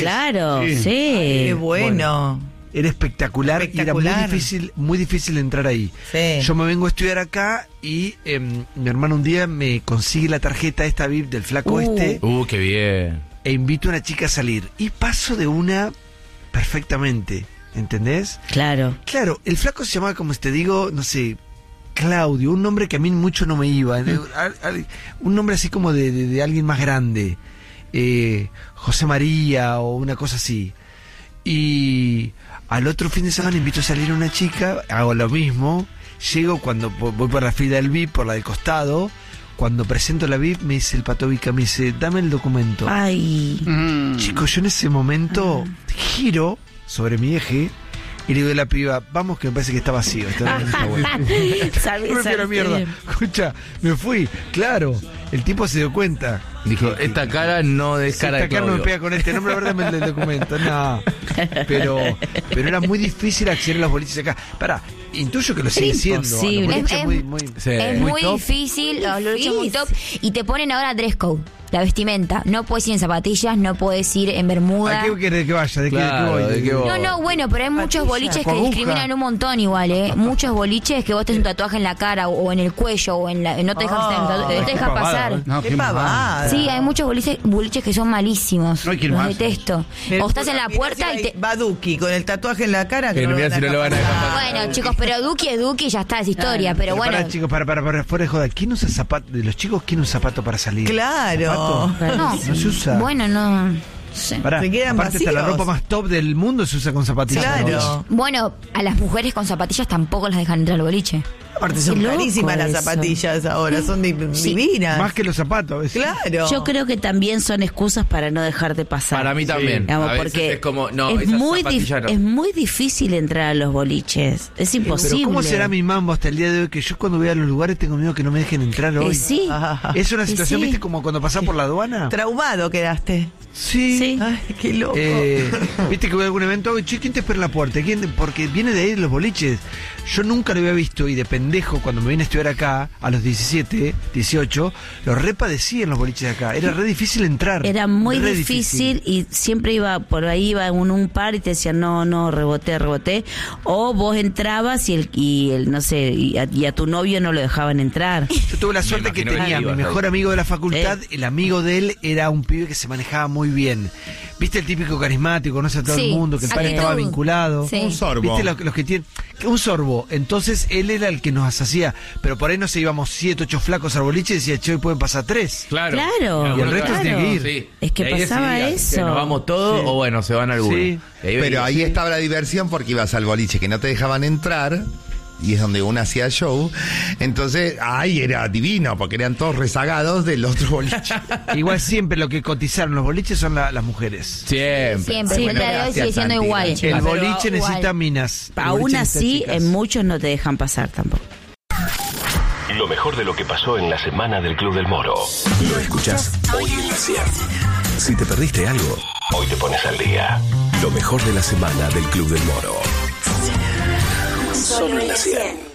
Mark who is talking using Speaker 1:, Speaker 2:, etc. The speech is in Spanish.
Speaker 1: claro, sí.
Speaker 2: Qué bueno.
Speaker 3: Era espectacular y era muy difícil entrar ahí.
Speaker 2: Sí.
Speaker 3: Yo me vengo a estudiar acá y mi hermano un día me consigue la tarjeta esta VIP del flaco
Speaker 4: qué bien.
Speaker 3: e invito a una chica a salir. Y paso de una perfectamente, ¿entendés?
Speaker 1: Claro.
Speaker 3: Claro, el flaco se llamaba, como te digo, no sé, Claudio, un nombre que a mí mucho no me iba. Un nombre así como de alguien más grande. José María o una cosa así. Y al otro fin de semana invito a salir a una chica, hago lo mismo, llego cuando voy por la fila del VIP, por la del costado, cuando presento la VIP me dice el Pato Vica, me dice, dame el documento.
Speaker 1: Ay.
Speaker 3: Chicos, yo en ese momento giro sobre mi eje y le digo a la piba, vamos que me parece que está vacío. No me fui a la mierda. Escucha, me fui. Claro, el tipo se dio cuenta.
Speaker 4: Dijo, esta cara no es cara de
Speaker 3: Esta cara no me pega con este nombre, dame el documento. No. Pero era muy difícil acceder a los boliches acá. Pará, intuyo que lo sigue siendo.
Speaker 5: Es muy
Speaker 3: top.
Speaker 5: difícil, los boliches muy top. Y te ponen ahora dress code. La vestimenta, no puedes ir en zapatillas, no puedes ir en bermuda.
Speaker 3: ¿A qué querés que vaya? ¿De qué voy?
Speaker 5: No, bueno, pero hay muchos boliches que discriminan un montón igual, Muchos boliches que vos tenés un tatuaje en la cara o en el cuello o no te dejan pasar.
Speaker 2: Qué pavada.
Speaker 5: Sí, hay muchos boliches que son malísimos. Los detesto. O estás en la puerta y te...
Speaker 2: Va Duki con el tatuaje en la cara.
Speaker 4: Que no mirá si no lo van a dejar.
Speaker 5: Bueno, chicos, pero Duki es Duki, ya está, es historia. Pero bueno.
Speaker 3: Para, chicos, para, fuera de joda. ¿Quién usa zapato? De los chicos, ¿quién usa zapato para salir?
Speaker 2: Claro.
Speaker 5: No
Speaker 3: se usa.
Speaker 5: Bueno, no. Sí.
Speaker 3: Pará,
Speaker 2: se quedan
Speaker 3: aparte
Speaker 2: vacíos.
Speaker 3: hasta la ropa más top del mundo se usa con zapatillas.
Speaker 2: Claro.
Speaker 5: Bueno, a las mujeres con zapatillas tampoco las dejan entrar al boliche.
Speaker 2: Aparte son carísimas las zapatillas ahora, son divinas.
Speaker 3: Más que los zapatos.
Speaker 2: Claro.
Speaker 1: Yo creo que también son excusas para no dejarte pasar.
Speaker 4: Para mí también.
Speaker 1: Digamos, porque
Speaker 4: es como, no,
Speaker 1: es muy difícil entrar a los boliches. Es imposible.
Speaker 3: Pero ¿cómo será mi mambo hasta el día de hoy? Que yo cuando voy a los lugares tengo miedo que no me dejen entrar hoy.
Speaker 1: Sí.
Speaker 3: Es una situación, ¿viste? Como cuando pasás por la aduana.
Speaker 2: Traumado quedaste.
Speaker 3: Sí.
Speaker 2: Ay, qué loco.
Speaker 3: Viste que voy a algún evento, che, ¿quién te espera en la puerta? Porque viene de ahí de los boliches. Yo nunca lo había visto y de pendejo, cuando me vine a estudiar acá, a los 17, 18, lo repadecí en los boliches de acá. Era re difícil entrar.
Speaker 1: Era muy difícil y siempre iba por ahí, iba en un par y te decían, no, reboté. O vos entrabas y el no sé, y a tu novio no lo dejaban entrar.
Speaker 3: Yo tuve la suerte que tenía mi mejor amigo de la facultad, el amigo de él era un pibe que se manejaba muy bien. ¿Viste el típico carismático, conoce a todo el mundo, que el padre estaba vinculado?
Speaker 5: Sí.
Speaker 4: Un sorbo.
Speaker 3: ¿Viste los que tienen? Un sorbo. Entonces él era el que nos hacía, pero por ahí no se íbamos 7, 8 flacos al boliche y decía, che, hoy pueden pasar 3.
Speaker 4: Claro.
Speaker 3: Y el resto tiene que ir.
Speaker 4: Sí.
Speaker 1: Es que pasaba
Speaker 4: decidía,
Speaker 1: eso.
Speaker 4: Que nos vamos todos o bueno, se van algunos.
Speaker 3: Sí.
Speaker 6: Pero ahí estaba la diversión porque ibas al boliche que no te dejaban entrar. Y es donde uno hacía show. Entonces, ahí era divino, porque eran todos rezagados del otro boliche.
Speaker 3: Igual siempre lo que cotizaron los boliches son las mujeres.
Speaker 4: Siempre.
Speaker 5: Sí, el día de hoy sigue siendo igual,
Speaker 3: El
Speaker 5: chicos.
Speaker 3: boliche necesita minas.
Speaker 1: Aún así, en muchos no te dejan pasar tampoco.
Speaker 7: Lo mejor de lo que pasó en la semana del Club del Moro.
Speaker 8: Lo escuchás hoy en la 100. Si te perdiste algo,
Speaker 7: Hoy te pones al día.
Speaker 8: lo mejor de la semana del Club del Moro. Solo en la 100.